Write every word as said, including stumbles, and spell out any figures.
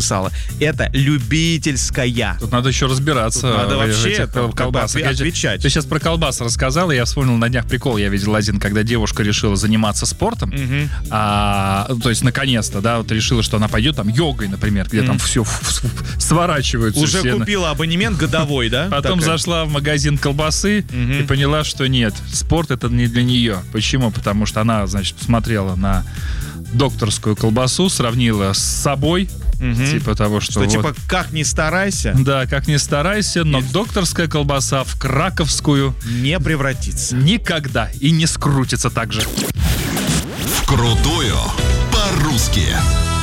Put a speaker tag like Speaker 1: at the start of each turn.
Speaker 1: написала. Это любительская.
Speaker 2: Тут надо еще разбираться.
Speaker 1: Тут надо
Speaker 2: в
Speaker 1: вообще
Speaker 2: этих
Speaker 1: это,
Speaker 2: колбасах.
Speaker 1: как бы отвечать.
Speaker 2: Ты сейчас про колбасы рассказал, и я вспомнил на днях прикол. Я видел один, когда девушка решила заниматься спортом.
Speaker 1: Угу.
Speaker 2: А, то есть, наконец-то, да, вот решила, что она пойдет там йогой, например, где mm. там все сворачиваются.
Speaker 1: Уже
Speaker 2: все.
Speaker 1: Купила абонемент годовой, да?
Speaker 2: Потом
Speaker 1: такая?
Speaker 2: Зашла в магазин колбасы
Speaker 1: угу.
Speaker 2: и поняла, что нет, спорт это не для нее. Почему? Потому что она, значит, посмотрела на докторскую колбасу, сравнила с собой.
Speaker 1: Угу.
Speaker 2: Типа того, что,
Speaker 1: что
Speaker 2: вот,
Speaker 1: типа как ни старайся.
Speaker 2: Да, как ни старайся, но
Speaker 1: Нет.
Speaker 2: докторская колбаса в краковскую
Speaker 1: не превратится.
Speaker 2: Никогда и не скрутится так же.
Speaker 3: Вкрутую по-русски.